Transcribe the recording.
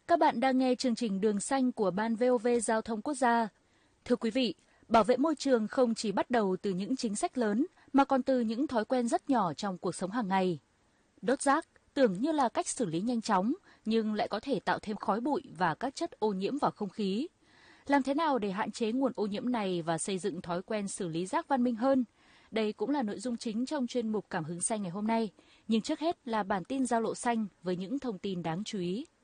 Các bạn đang nghe chương trình Đường Xanh của Ban VOV Giao thông Quốc gia. Thưa quý vị, bảo vệ môi trường không chỉ bắt đầu từ những chính sách lớn mà còn từ những thói quen rất nhỏ trong cuộc sống hàng ngày. Đốt rác tưởng như là cách xử lý nhanh chóng nhưng lại có thể tạo thêm khói bụi và các chất ô nhiễm vào không khí. Làm thế nào để hạn chế nguồn ô nhiễm này và xây dựng thói quen xử lý rác văn minh hơn? Đây cũng là nội dung chính trong chuyên mục Cảm hứng xanh ngày hôm nay. Nhưng trước hết là bản tin giao lộ xanh với những thông tin đáng chú ý.